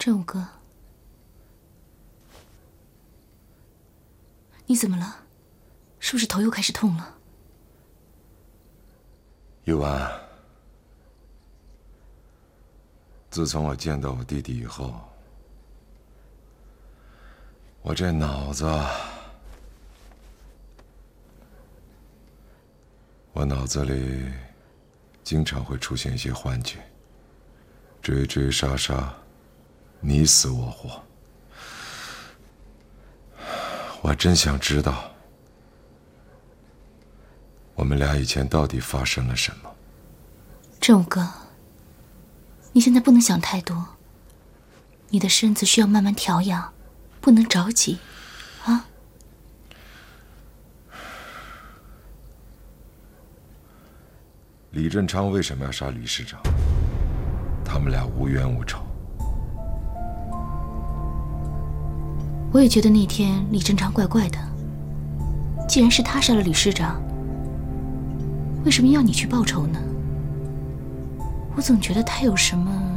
振武哥，你怎么了？是不是头又开始痛了？ 玉婉，自从我见到我弟弟以后，我这脑子，我脑子里经常会出现一些幻觉，追追杀杀，你死我活。我真想知道，我们俩以前到底发生了什么。 振武哥，你现在不能想太多，你的身子需要慢慢调养，不能着急，啊？ 李振昌为什么要杀吕市长？他们俩无冤无仇。 我也觉得那天李振昌怪怪的。既然是他杀了吕市长，为什么要你去报仇呢？我总觉得他有什么……